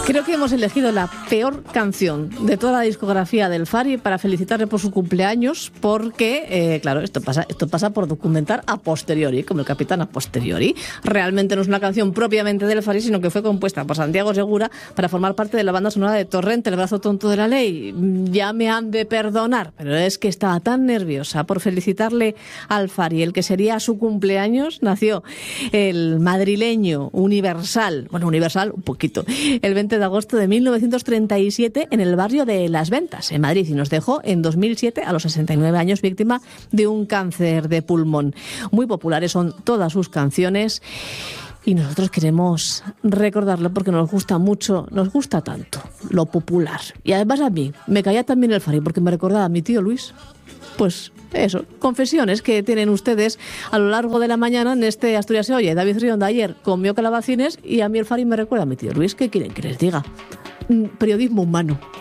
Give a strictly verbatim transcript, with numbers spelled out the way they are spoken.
Creo que hemos elegido la peor canción de toda la discografía del Fari para felicitarle por su cumpleaños, porque, eh, claro, esto pasa, esto pasa por documentar a posteriori, como el Capitán a posteriori. Realmente no es una canción propiamente del Fari, sino que fue compuesta por Santiago Segura para formar parte de la banda sonora de Torrente, El brazo tonto de la ley. Ya me han de perdonar, pero es que estaba tan nerviosa por felicitarle al Fari, el que sería su cumpleaños. Nació el madrileño Universal, bueno, Universal un poquito, el veinte de agosto de mil novecientos treinta y siete en el barrio de Las Ventas, en Madrid, y nos dejó en dos mil siete a los sesenta y nueve años víctima de un cáncer de pulmón. Muy populares son todas sus canciones y nosotros queremos recordarlo porque nos gusta mucho, nos gusta tanto lo popular. Y además a mí me caía también el Fari porque me recordaba a mi tío Luis. Pues eso, confesiones que tienen ustedes a lo largo de la mañana en este Asturias se oye. David Rionda ayer comió calabacines y a mí el Fari me recuerda a mi tío Luis. ¿Qué quieren que les diga? Periodismo humano.